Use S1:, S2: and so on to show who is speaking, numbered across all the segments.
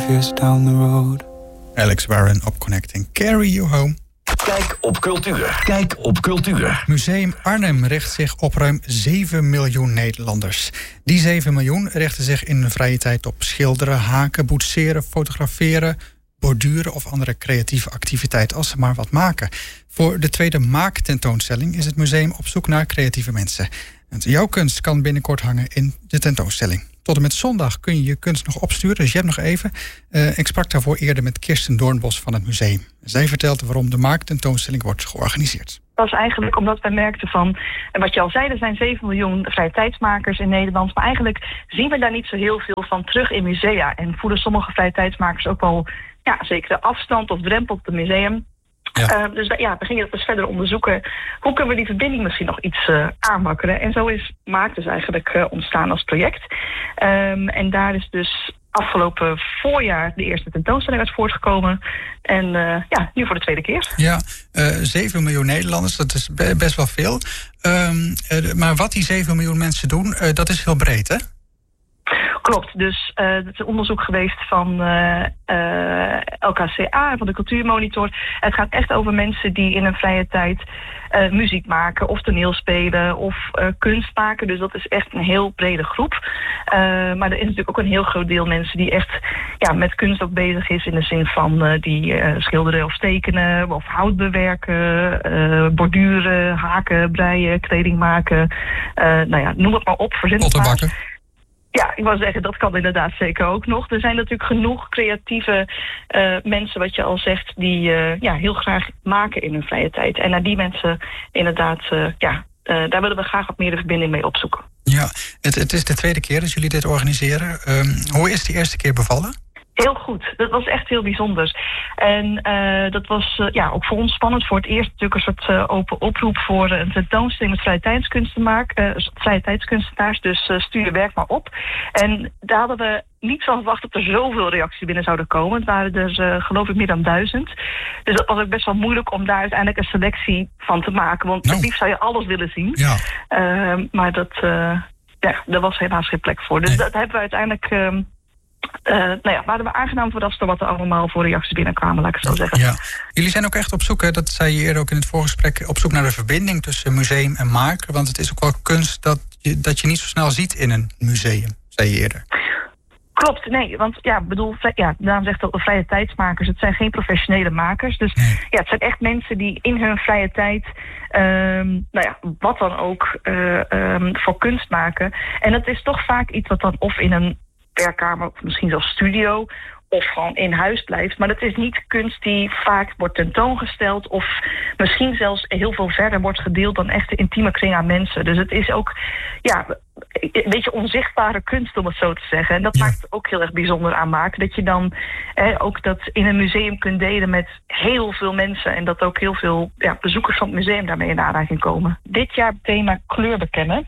S1: years down the road.
S2: Alex Warren op Connecting Carry You Home.
S3: Kijk op cultuur. Kijk op cultuur.
S2: Museum Arnhem richt zich op ruim 7 miljoen Nederlanders. Die 7 miljoen richten zich in hun vrije tijd op schilderen, haken, boetseren, fotograferen, borduren of andere creatieve activiteit als ze maar wat maken. Voor de tweede maaktentoonstelling is het museum op zoek naar creatieve mensen. En jouw kunst kan binnenkort hangen in de tentoonstelling. Tot en met zondag kun je je kunst nog opsturen, dus je hebt nog even. Ik sprak daarvoor eerder met Kirsten Doornbos van het museum. Zij vertelt waarom de maaktentoonstelling wordt georganiseerd.
S4: Dat was eigenlijk omdat wij merkten van, en wat je al zei, er zijn 7 miljoen vrije tijdsmakers in Nederland. Maar eigenlijk zien we daar niet zo heel veel van terug in musea. En voelen sommige vrije tijdsmakers ook wel zekere afstand of drempel op het museum. Ja. Dus we gingen dat dus verder onderzoeken. Hoe kunnen we die verbinding misschien nog iets aanwakkeren? En zo is Maak dus eigenlijk ontstaan als project. En daar is dus afgelopen voorjaar de eerste tentoonstelling uit voortgekomen. En nu voor de tweede keer.
S2: Ja, 7 miljoen Nederlanders, dat is best wel veel. Maar wat die 7 miljoen mensen doen, dat is heel breed, hè?
S4: Klopt, dus het is een onderzoek geweest van LKCA, van de Cultuurmonitor. Het gaat echt over mensen die in hun vrije tijd muziek maken of toneel spelen of kunst maken. Dus dat is echt een heel brede groep. Maar er is natuurlijk ook een heel groot deel mensen die echt met kunst ook bezig is. In de zin van die schilderen of tekenen of hout bewerken, borduren, haken, breien, kleding maken. Noem het maar op, verzin het maar. Ja, ik wou zeggen, dat kan inderdaad zeker ook nog. Er zijn natuurlijk genoeg creatieve mensen, wat je al zegt, die heel graag maken in hun vrije tijd. En naar die mensen inderdaad, daar willen we graag wat meer de verbinding mee opzoeken. Ja,
S2: het is de tweede keer dat jullie dit organiseren. Hoe is die eerste keer bevallen?
S4: Heel goed. Dat was echt heel bijzonder. En dat was ook voor ons spannend. Voor het eerst natuurlijk een soort open oproep voor een tentoonstelling met vrije tijdskunstenaars. Dus stuur je werk maar op. En daar hadden we niet van verwacht dat er zoveel reacties binnen zouden komen. Het waren er geloof ik meer dan 1000. Dus dat was ook best wel moeilijk om daar uiteindelijk een selectie van te maken. Want het liefst zou je alles willen zien. Ja. Maar daar was helaas geen plek voor. Dus dat hebben we uiteindelijk... waren we aangenaam verrast door wat er allemaal voor reacties binnenkwamen, laat ik het zo zeggen. Ja.
S2: Jullie zijn ook echt op zoek, dat zei je eerder ook in het voorgesprek, op zoek naar de verbinding tussen museum en maker. Want het is ook wel kunst dat je niet zo snel ziet in een museum, zei je eerder.
S4: Klopt, nee, want daarom zegt dat de vrije tijdsmakers, het zijn geen professionele makers. Dus het zijn echt mensen die in hun vrije tijd, wat dan ook, voor kunst maken. En dat is toch vaak iets wat dan of in een werkkamer, of misschien zelfs studio, of gewoon in huis blijft. Maar dat is niet kunst die vaak wordt tentoongesteld of misschien zelfs heel veel verder wordt gedeeld dan echt de intieme kring aan mensen. Dus het is ook een beetje onzichtbare kunst, om het zo te zeggen. En dat maakt het ook heel erg bijzonder aan maken. Dat je dan ook dat in een museum kunt delen met heel veel mensen. En dat ook heel veel bezoekers van het museum daarmee in aanraking komen. Dit jaar het thema kleur bekennen.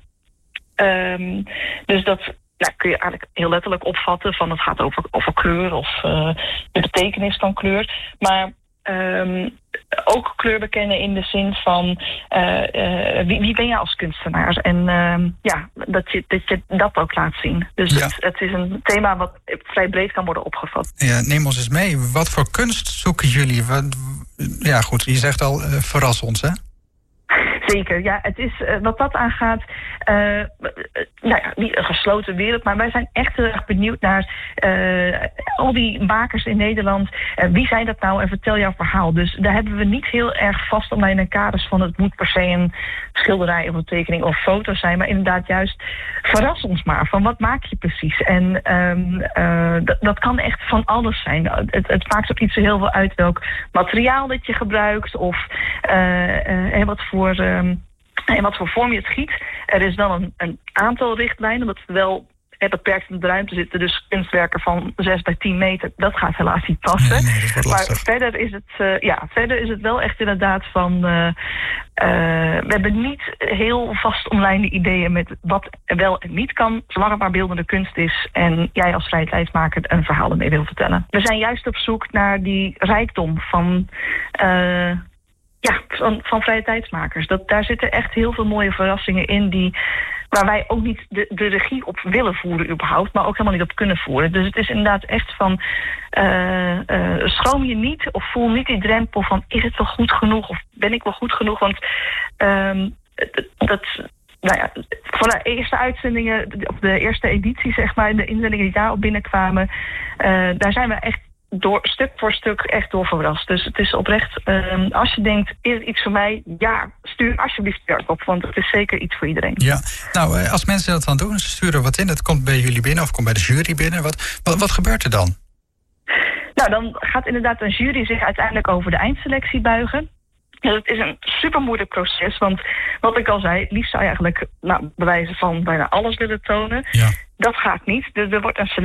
S4: Dus dat kun je eigenlijk heel letterlijk opvatten van het gaat over kleur of de betekenis van kleur. Maar ook kleur bekennen in de zin van wie ben je als kunstenaar? En dat je dat ook laat zien. Dus het is een thema wat vrij breed kan worden opgevat. Ja,
S2: neem ons eens mee. Wat voor kunst zoeken jullie? Je zegt al, verras ons, hè?
S4: Zeker, ja. Het is wat dat aangaat, niet een gesloten wereld, maar wij zijn echt heel erg benieuwd naar al die makers in Nederland. Wie zijn dat nou en vertel jouw verhaal. Dus daar hebben we niet heel erg vast om in een kaders van het moet per se een schilderij of een tekening of foto zijn, maar inderdaad juist verras ons maar van wat maak je precies. En dat kan echt van alles zijn. Het maakt ook niet zo heel veel uit welk materiaal dat je gebruikt of wat voor vorm je het giet. Er is wel een aantal richtlijnen, omdat het wel beperkt in de ruimte zitten. Dus kunstwerken van 6 bij 10 meter, dat gaat helaas niet passen. Nee, dat maar verder is het wel echt inderdaad van we hebben niet heel vast omlijnde ideeën met wat wel en niet kan, zolang het maar beeldende kunst is en jij als vrije tijdsmaker een verhaal ermee wil vertellen. We zijn juist op zoek naar die rijkdom van vrije tijdsmakers. Daar zitten echt heel veel mooie verrassingen in die waar wij ook niet de regie op willen voeren überhaupt, maar ook helemaal niet op kunnen voeren. Dus het is inderdaad echt van schroom je niet of voel niet die drempel van is het wel goed genoeg of ben ik wel goed genoeg? Want voor de eerste uitzendingen, of de eerste editie, zeg maar, de inzendingen die daarop binnenkwamen, daar zijn we echt stuk voor stuk echt door verrast. Dus het is oprecht, als je denkt, is het iets voor mij? Ja, stuur alsjeblieft werk op, want het is zeker iets voor iedereen.
S2: Ja, nou, als mensen dat dan doen, ze sturen wat in, het komt bij jullie binnen of komt bij de jury binnen. Wat gebeurt er dan?
S4: Nou, dan gaat inderdaad een jury zich uiteindelijk over de eindselectie buigen. Dus het is een super moeilijk proces, want wat ik al zei, liefst zou je eigenlijk bij wijze van bijna alles willen tonen.
S2: Ja.
S4: Dat gaat niet. Dus er wordt een